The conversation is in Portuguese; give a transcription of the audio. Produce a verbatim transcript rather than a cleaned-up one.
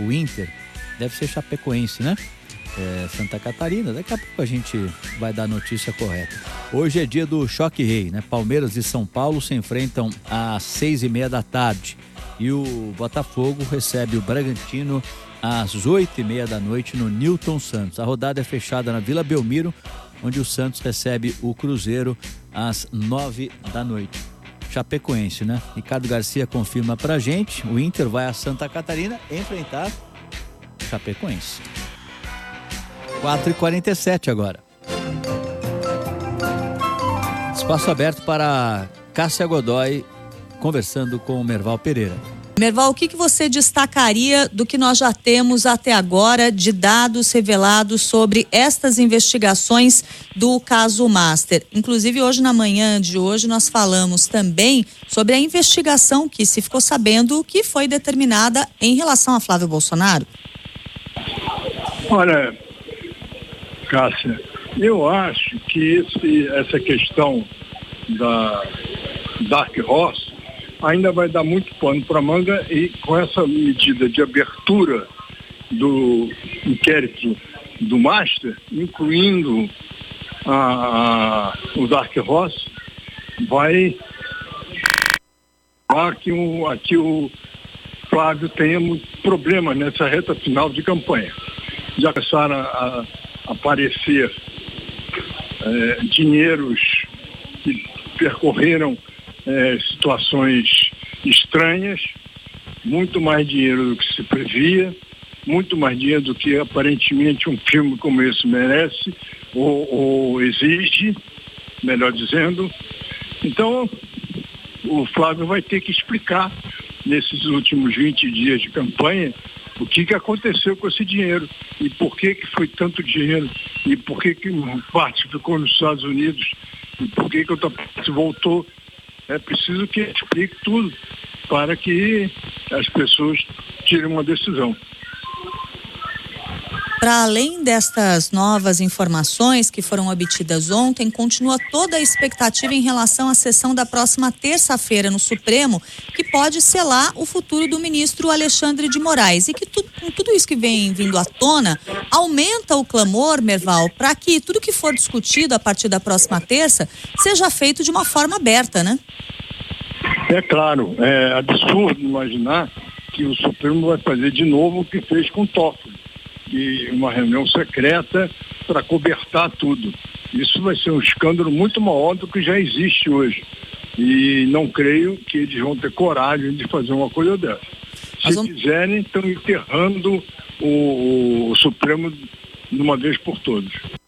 o Inter, deve ser Chapecoense, né? É, Santa Catarina, daqui a pouco a gente vai dar a notícia correta. Hoje é dia do Choque Rei, né? Palmeiras e São Paulo se enfrentam às seis e meia da tarde e o Botafogo recebe o Bragantino às oito e meia da noite no Newton Santos. A rodada é fechada na Vila Belmiro, onde o Santos recebe o Cruzeiro às nove da noite. Chapecoense, né? Ricardo Garcia confirma pra gente, o Inter vai a Santa Catarina enfrentar Chapecoense. quatro e quarenta e sete agora. Espaço aberto para Cássia Godoy conversando com o Merval Pereira. Merval, o que, que você destacaria do que nós já temos até agora de dados revelados sobre estas investigações do caso Master? Inclusive, hoje na manhã de hoje nós falamos também sobre a investigação que se ficou sabendo que foi determinada em relação a Flávio Bolsonaro. Olha, Cássia, eu acho que esse, essa questão da Dark Horse ainda vai dar muito pano para manga, e com essa medida de abertura do inquérito do Master, incluindo a, a, o Dark Horse, vai que o, aqui o Flávio tenha muito problema nessa reta final de campanha. Já começaram a, a aparecer é, dinheiros que percorreram É, situações estranhas, muito mais dinheiro do que se previa, muito mais dinheiro do que aparentemente um filme como esse merece ou, ou exige, melhor dizendo. Então, o Flávio vai ter que explicar nesses últimos vinte dias de campanha o que, que aconteceu com esse dinheiro e por que, que foi tanto dinheiro e por que, que uma parte ficou nos Estados Unidos e por que, que outra parte voltou. É preciso que explique tudo para que as pessoas tirem uma decisão. Para além destas novas informações que foram obtidas ontem, continua toda a expectativa em relação à sessão da próxima terça-feira no Supremo, que pode selar o futuro do ministro Alexandre de Moraes. E que tu, com tudo isso que vem vindo à tona, aumenta o clamor, Merval, para que tudo que for discutido a partir da próxima terça seja feito de uma forma aberta, né? É claro, é absurdo imaginar que o Supremo vai fazer de novo o que fez com o Toffoli, e uma reunião secreta para cobertar tudo. Isso vai ser um escândalo muito maior do que já existe hoje. E não creio que eles vão ter coragem de fazer uma coisa dessa. Se vamos... quiserem, estão enterrando o, o Supremo de uma vez por todas.